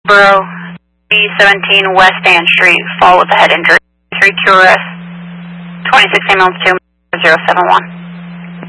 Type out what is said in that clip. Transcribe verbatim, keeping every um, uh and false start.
Borough, B seventeen West Ann Street, fall with a head injury, three Q R S, twenty-six ambulance two zero seven one.